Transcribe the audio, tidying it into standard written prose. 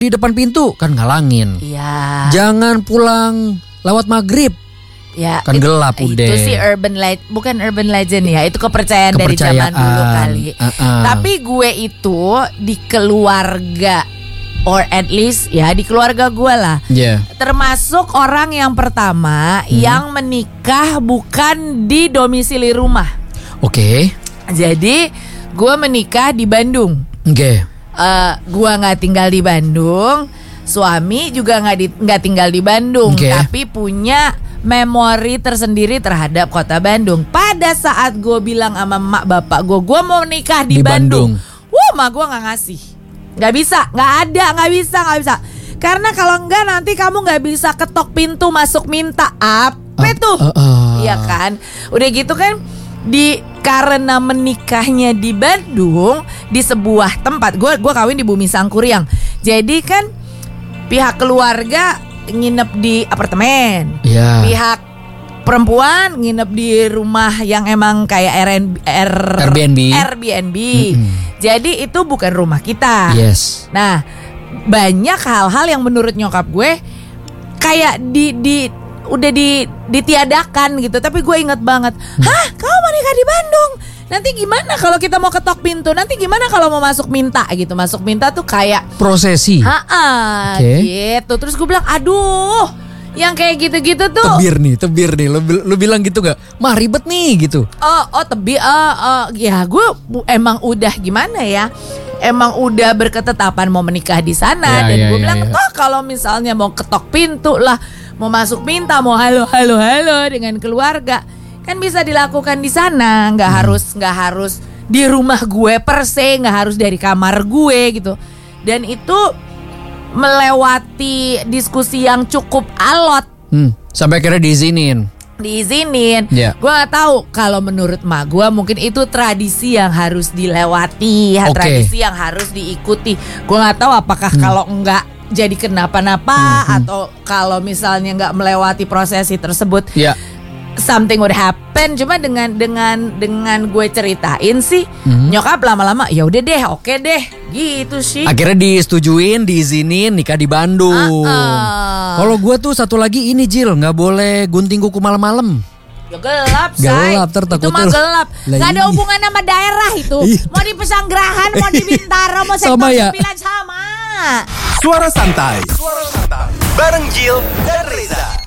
di depan pintu kan ngalangin. Iya. Jangan pulang lewat maghrib. Ya, kan gelap udah. Itu sih bukan urban legend ya, itu kepercayaan dari zaman dulu kali. Tapi gue itu di keluarga, or at least ya di keluarga gue lah, termasuk orang yang pertama yang menikah bukan di domisili rumah. Oke. Jadi gue menikah di Bandung. Oke. Gue nggak tinggal di Bandung, suami juga nggak tinggal di Bandung, tapi punya memori tersendiri terhadap kota Bandung. Pada saat gue bilang sama emak bapak gue mau nikah di Bandung. Emak gue nggak ngasih, nggak bisa, nggak bisa. Karena kalau enggak nanti kamu nggak bisa ketok pintu masuk minta apa tuh, iya kan? Udah gitu kan, karena menikahnya di Bandung di sebuah tempat, gue kawin di Bumi Sangkuriang. Jadi kan pihak keluarga nginep di apartemen, pihak perempuan nginep di rumah yang emang kayak Airbnb. Jadi itu bukan rumah kita. Nah, banyak hal-hal yang menurut nyokap gue kayak udah ditiadakan gitu. Tapi gue inget banget, kamu mau nikah di Bandung? Nanti gimana kalau kita mau ketok pintu? Nanti gimana kalau mau masuk minta gitu? Masuk minta tuh kayak prosesi. Gitu. Terus gue bilang, aduh, yang kayak gitu-gitu tuh. Tebir nih. Lu bilang gitu gak? Mah ribet nih gitu. Tebir. Ya gue emang udah gimana ya? Emang udah berketetapan mau menikah di sana. Dan gue bilang, kalau misalnya mau ketok pintu lah, mau masuk minta, mau halo dengan keluarga, kan bisa dilakukan di sana, nggak harus di rumah gue per se, nggak harus dari kamar gue gitu. Dan itu melewati diskusi yang cukup alot, sampai akhirnya diizinin. Gue nggak tahu, kalau menurut mak gue mungkin itu tradisi yang harus dilewati, tradisi yang harus diikuti. Gue nggak tahu apakah kalau enggak jadi kenapa-napa, atau kalau misalnya nggak melewati prosesi tersebut, something would happen. Cuma dengan gue ceritain sih, nyokap lama-lama ya udah deh, oke deh, gitu sih. Akhirnya disetujuin, diizinin nikah di Bandung. Kalau gue tuh satu lagi ini, Jil, nggak boleh gunting kuku malam-malam. Ya gelap, itu mah gelap. Gak ada hubungan sama daerah itu. Mau di Pesanggerahan, mau di Bintaro, mau sektor 9 sama. Suara santai bareng Jill dan Reza.